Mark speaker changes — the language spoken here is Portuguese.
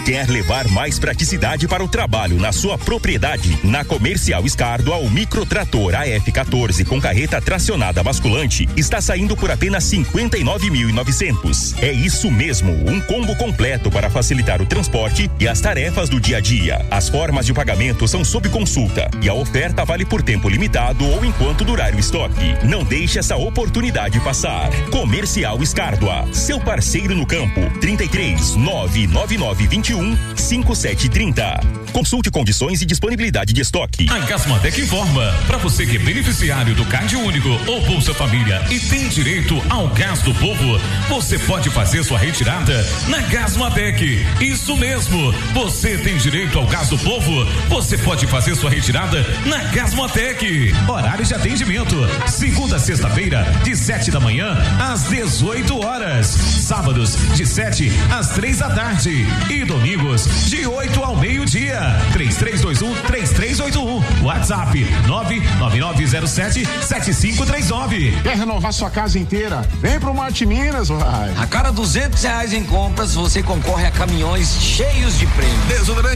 Speaker 1: Quer levar mais praticidade para o trabalho na sua propriedade? Na Comercial Escárdoa, o microtrator AF14 com carreta tracionada basculante está saindo por apenas 59.900. É isso mesmo, um combo completo para facilitar o transporte e as tarefas do dia a dia. As formas de pagamento são sob consulta e a oferta vale por tempo limitado ou enquanto durar o estoque. Não deixe essa oportunidade passar. Comercial Escárdoa, seu parceiro no campo. 33 999 21 5730. Consulte condições e disponibilidade de estoque.
Speaker 2: A Gasmatec informa para você que é beneficiário do Card Único ou Bolsa Família e tem direito ao Gás do Povo, você pode fazer sua retirada na Gasmatec. Isso mesmo, você tem direito ao Gás do Povo, você pode fazer sua retirada na Gasmatec. Horários de atendimento: segunda a sexta-feira, de 7 da manhã às 18 horas. Sábados, de 7 às 3 da tarde. E domingos, de 8 ao meio-dia. 3321-3381. WhatsApp 99907-7539.
Speaker 3: Quer renovar sua casa inteira? Vem pro Marte Minas, uai.
Speaker 4: A cada R$200 em compras, você concorre a caminhões cheios de prêmios.
Speaker 5: Desodorante